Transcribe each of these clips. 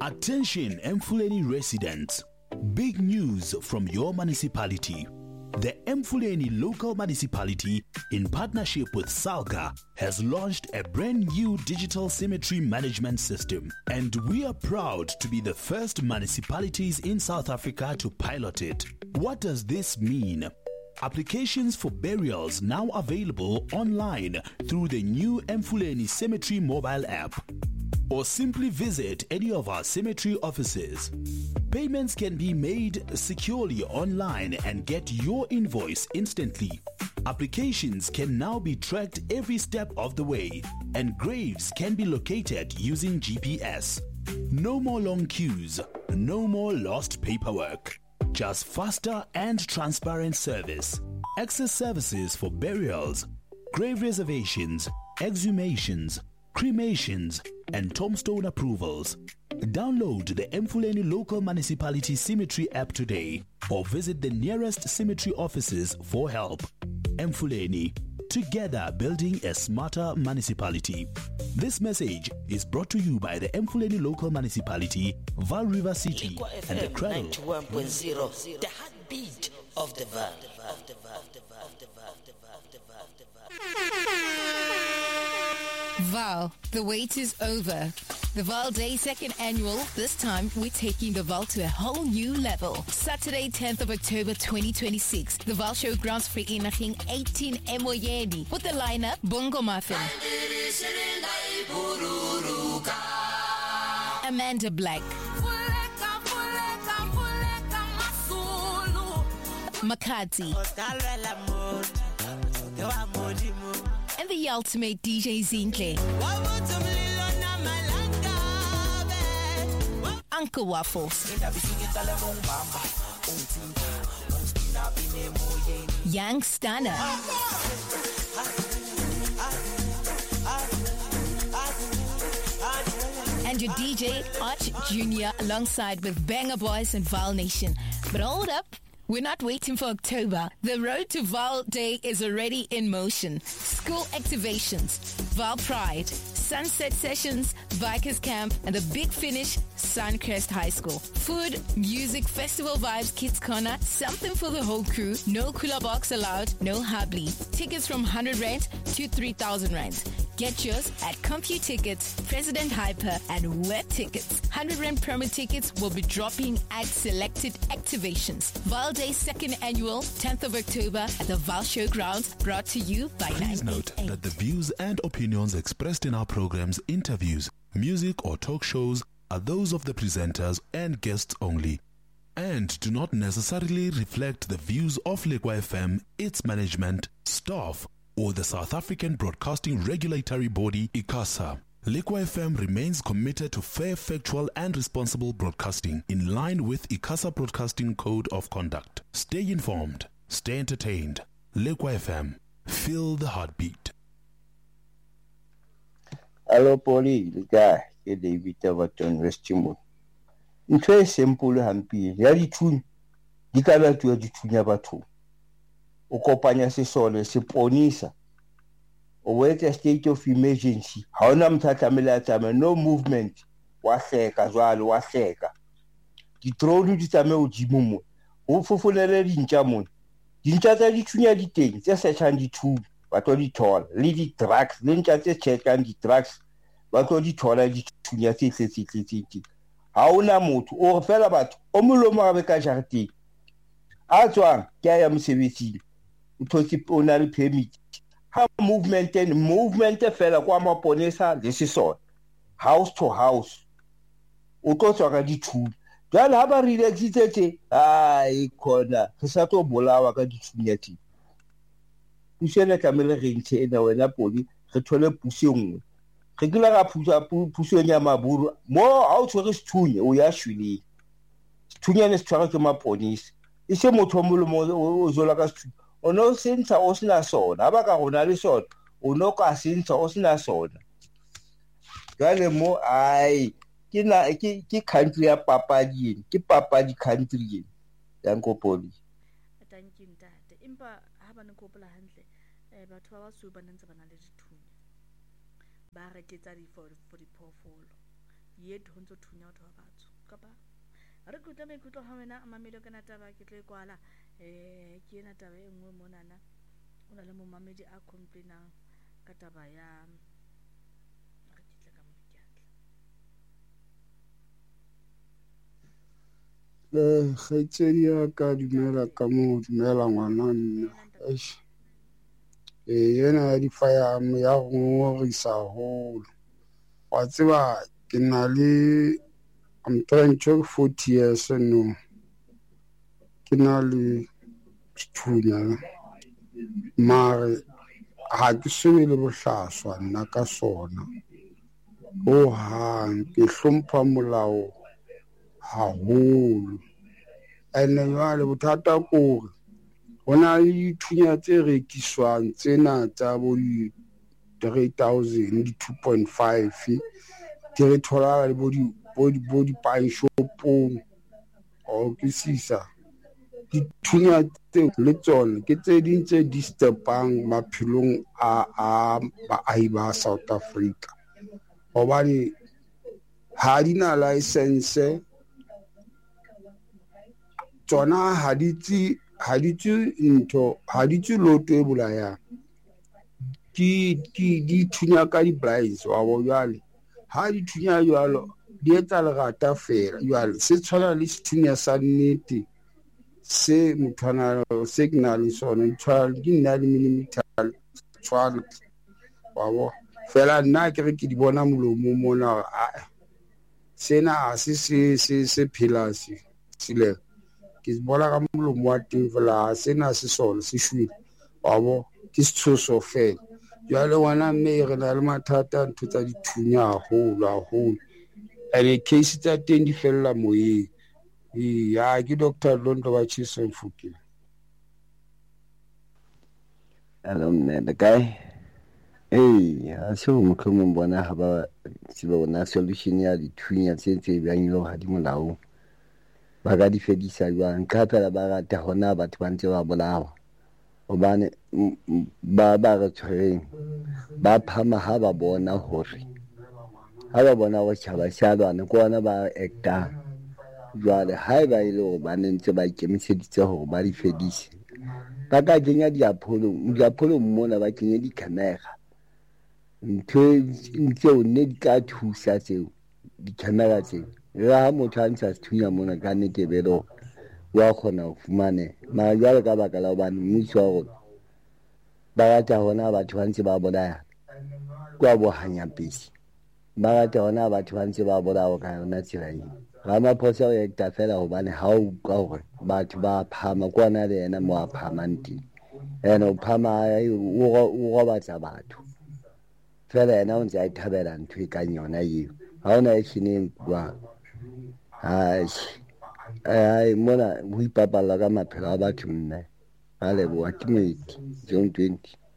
Attention Mfuleni residents. Big news from your municipality. The Mfuleni local municipality, in partnership with Salga, has launched a brand new digital cemetery management system, and we are proud to be the first municipalities in South Africa to pilot it. What does this mean? Applications for burials now available online through the new Mfuleni Cemetery mobile app, or simply visit any of our cemetery offices. Payments can be made securely online and get your invoice instantly. Applications can now be tracked every step of the way, and graves can be located using GPS. No more long queues, no more lost paperwork. Just faster and transparent service. Access services for burials, grave reservations, exhumations, cremations, and tombstone approvals. Download the Mfuleni Local Municipality Cemetery app today, or visit the nearest cemetery offices for help. Mfuleni, together building a smarter municipality. This message is brought to you by the Mfuleni Local Municipality, Vaal River City, and the Cradle. 91.0, the heartbeat of the Vaal. Vaal, the wait is over. The Vaal Day 2nd Annual, this time we're taking the Vaal to a whole new level. Saturday, 10th of October 2026, the Vaal Showgrounds Vereniging 18 Emoyeni with the lineup Bongo Muffin, Amanda Black, Makati, and the ultimate DJ Zinhle, Uncle Waffles, Young Stunner, and your DJ Arch Jr. alongside with Banger Boys and Vaal Nation. But hold up, we're not waiting for October. The road to Vaal Day is already in motion. School activations, Vaal Pride, Sunset Sessions, Bikers Camp, and the Big Finish, Suncrest High School. Food, music, festival vibes, Kids Corner, something for the whole crew. No cooler box allowed, no hubly. Tickets from 100 Rand to 3,000 Rand. Get yours at CompuTickets, President Hyper, and Web Tickets. 100 Rand promo tickets will be dropping at selected activations. Vaal Day 2nd Annual, 10th of October at the Vaal Showgrounds, brought to you by Please note that the views and opinions expressed in our programs, interviews, music or talk shows are those of the presenters and guests only, and do not necessarily reflect the views of Lekwa FM, its management, staff, or the South African Broadcasting Regulatory Body, ICASA. Lekwa FM remains committed to fair, factual, and responsible broadcasting in line with ICASA Broadcasting Code of Conduct. Stay informed, stay entertained. Lekwa FM, feel the heartbeat. Hello, Polly, the guy, David Everton, Restimo. Ntho e simple hampi ya dithunya di ka latwa dithunya batho o kopanya sesole se ponisa o wetsa state of emergency ha ona mthata tsamaya no movement wa hleka jwalo wa hleka di-drone di tsame o dimo o fofonele dintja mona dintja tsa dithunya di teng tse searchang dithunya batho di thola le di-drugs le ntja tse checkang di-drugs batho di thola dithunya tse ha ona motho o fela batho o molomo ga be ka jareteng a tswang ke ya mosebetsing o thotse o na le permit ha movement fela kwa maponesa le sesona house to house o tlo tswa ka dithunya jwale ha ba relaxitse ai khona re sa tlo bolawa ka dithunya tse pushela tlamele re ntshe ena wena Poli re thole puso nngwe re kila ga puso ya maburu mo ha o tshwere sethunya o ya shwele sethunya ne se tshwara ke maponisa e se motho mo o zola ka sethunya o no sentsha o sina sona ba ka gona le sona o no ka sentsha o sina sona gale mo ai ke country ya papadi ke papadi country ya Nkopoli thank you ntate impa ha ba nkopola hantle batho ba baso ba ntse ba na le dithunya ba reketsa di for diphoofolo yet ho ntso thunya batho ba batsho kapa re kutla maikutlo ha wena a mamedi ka na taba ke tlo e kwala ke ena taba e nngwe monana o na le momamedi a complainang ka taba ya re kitla ka mo diatla kgaitsedi ya ka dumela ka mo dumela ngwana nna ena ya di-firearm ya go ngorisa haholo wa tseba ke na le I'm trying to 40 years no ke na le dithunya mare ha ke sebe le bohlaswa nna ka sona o hang ke hlompha molao haholo ene jwale bothata kore go na le dithunya tse rekiswang tsena tsa bo 3,000 di 2.5 di re thola le bo di-pine shopong o ke sisa dithunya tse le tsona ke tse ding tse disturbang maphelong a baahi ba South Africa hobane ha di na license tsona ha di tse loto e bolayang di thunya ka di-blinds wa bo jwale ha di thunya jwalo di etsa lerata fela jwale se tshwana le sethunya sa nnete se motho se ke na le sona ke nna le millimeter tshwana wa bo fela nna ke re ke di bona molomo mona sena ha se phela sile ke bona ka molomo wa teng fela sena se sona se shwele wa bo ke setshoso fela jwale ngwana mme re na le mathata ntho tsa dithunya haholo ene case tsa teng di fella moyeng ke Dr. Londo wa Chisofukile. Hello man, the guy. I saw mohlomong bona ha ba tseba bona solution ya dithunya tse bjang ilo ha di molao ba ka di fedisa jwang ka phela ba rata hona batho ba ntse ba bolawa hobane ba re tshwereng ba phama ha ba bona hore ha ba bona go tšhaba shalwana ko bona ba acta jwale ha ba ile go ba ntse ba ikemiseditse hore ba di fedise ba ka kenya diapolo mona ba kenya di-camera ntse o ne di ka thusa tseo di-camera tseo ha motho a ntsha sethunya mona ka nnete belo wa kgona go fumane mara jwale ka baka la hobane mmuso wa rona ba rata hona batho ba ntse ba bolaya kwa bo hanyapesi ba rata hona batho ba ntse ba bolaya ka yona tsela eo Ramaphosa o ekta fela hobane ha o ka hore batho ba phama kwana le yena mo a phamang teng ene o phama o robatsa batho fela yena o ntse a ithabela ntho e kang yona eo ha ona e sheneng kwa mona ho ipapalla ka maphelo a batho nne a leboha ke moeti John 20.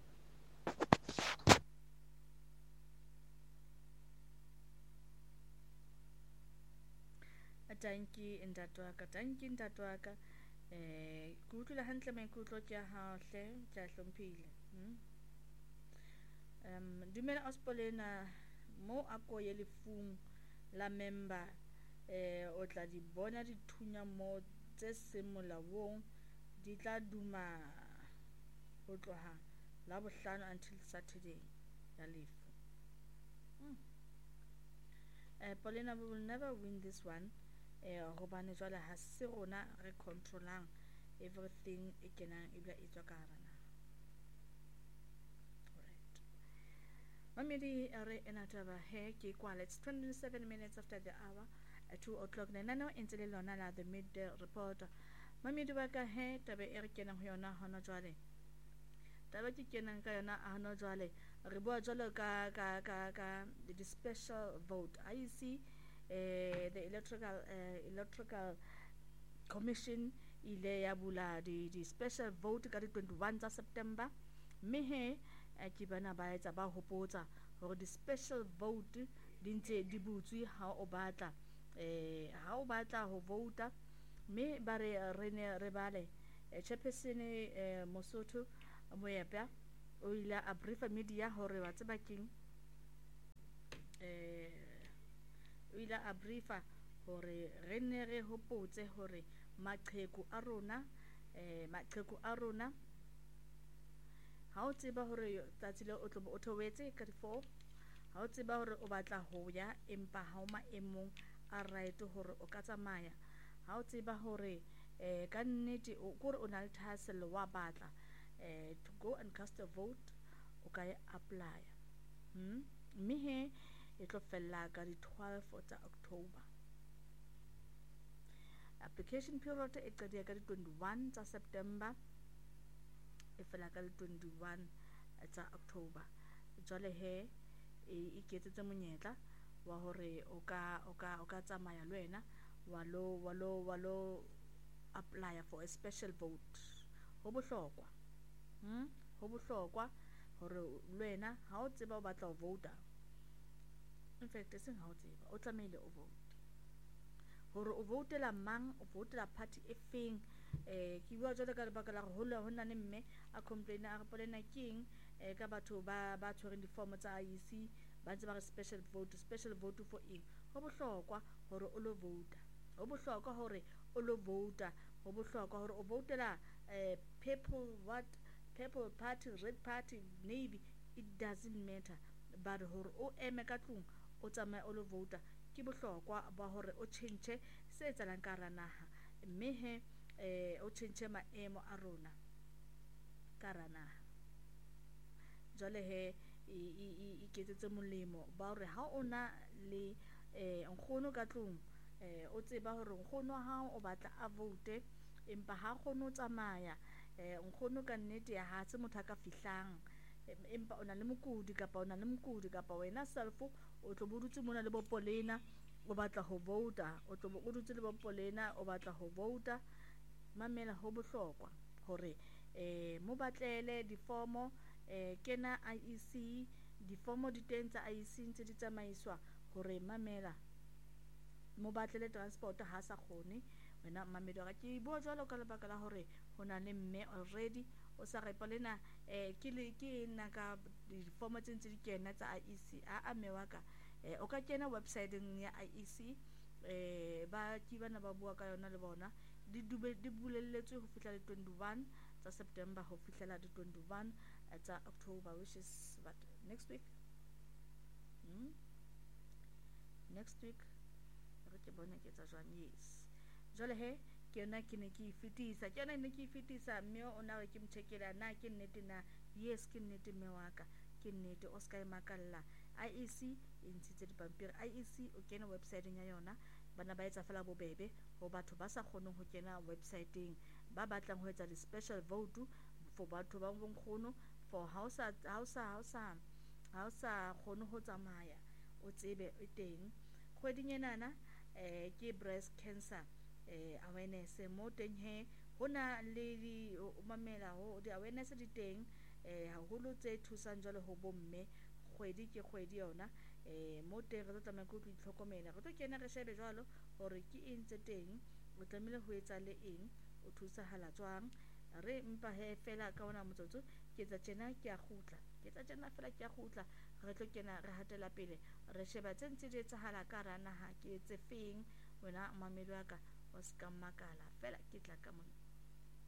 Tanki ntatwaka ke utlwile hantle maikutlo ke ha hle ke a hlomphile dumela Ospolena mo a ko ye lefung la member o tla di bona dithunya mo tse seng molaong di tla duma ho tloha la bohlano until Saturday ya lefu Polena, we will never win this one hobane jwale ha se rona re controlang everything e kenang e bla e tswa ka hara naha. Alright, mamedi re ena taba he ke kwala. It's 27 minutes after the hour at 2 o'clock na no ntse le lona la the midday report. Mamedi wa ka he taba e re kenang ho yona hona jwale taba ke kenang ka yona hona jwale re bua jwalo ka the special vote. I see the electoral commission ile ya bula di special vote ka di 21 tsa September mme he ke bana ba etsa ba hopotsa hore di special vote di ntse di butswe ha o batla ho vota mme ba re bale chairperson Mosotho Moyepa o ile a briefa media hore wa tseba keng o ile a briefa hore re ne re hopotse hore maqheku a rona ha o tseba hore tsatsi le o tlo o thowetse ka di4 ha o tseba hore o batla ho ya empa ha o maemong a right hore o ka tsamaya ha o tseba hore ka nnete o gore o na le thahasello wa batla to go and cast a vote o ka apply mme he e tlo fella ka di 12 tsa October. Application period e qadile ka di 21 tsa September e fela ka di 21 tsa October. Jwale he e iketsetse monyetla wa hore o ka tsamaya le wena wa lo apply for a special vote. Ho bohlokwa hore le wena ha o tseba o batla ho vota, in fact seng ha o tseba o tlamehile o vote hore o votela mang, o votela party e feng. Ke bua jwale ka lebaka la hore ho na le mme a complain a re polena keng ka batho ba tshwereng di-form tsa IEC ba ntse ba re special vote for eng. Ho bohlokwa hore o lo vota, ho bohlokwa hore o lo vota, ho bohlokwa hore o votela purple party, red party, navy, it doesn't matter, but hore o eme ka tlung o tsamaye o lo vota ke bohlokwa ba hore o change se etsalang ka hara naha, mme he o change maemo a rona ka hara naha. Jwale he iketsetse molemo ba hore ha o na le nkgono ka tlung o tseba hore nkgono wa hao o batla a vote empa ha kgone ho tsamaya, nkgono ka nnete ha se motho a ka fihlang, empa o na le mokudi kapa wena self o tlo bodutse mona le bopolena o batla ho vota, o tlo o dutse le bopolena o batla ho vota. Mamela ho bohlokwa hore mo batlele difomo kena IEC, difomo di teng tsa IEC ntse di tsamaiswa hore mamela mo batlele transport ha sa kgone wena mamedi wa ke bua jwalo ka lebaka la hore hona le mme already o sa re polena ke nna ka difomo tse ntse di kena tsa IEC a mewa ka o ka kena website-eng ya IEC ba ke bana ba bua ka yona le bona di bulelletswe ho fihla le 21 tsa September ho fihlela di 21 tsa October, which is what next week re ke bona ke tsa jwang. Yes, jwale he ke yona ke ne ke fetisa mme o na re ke mthekela na ke nnete na. Yes, ke nnete mme wa ka, ke nnete o ska makalla. IEC e ntshitse dipampiri, IEC o kena website-eng ya yona, bana ba etsa fela bobebe ho batho ba sa kgoneng ho kena website-eng, ba batlang ho etsa di-special vote for batho ba bonkgono, for ha o sa kgone ho tsamaya o tsebe e teng. Kgweding enana ke breast cancer awareness mo teng he hona le di mamela ho di awareness di teng haholo tse thusang jwale ho bomme. Kgwedi ke kgwedi yona mo teng re tla go itlhokomela, re tlo kena re shebe jwalo hore ke eng tse teng, o tlamehile ho etsa le eng, o thusahala jwang. Re mpa he fela ka ona motsotso ke tsa tjena ke a kgutla re tlo kena re hatela pele re sheba tse ntse di etsahala ka hara naha ke etse feng. Wena mamedi wa ka o ska makala fela ke tla ka mona.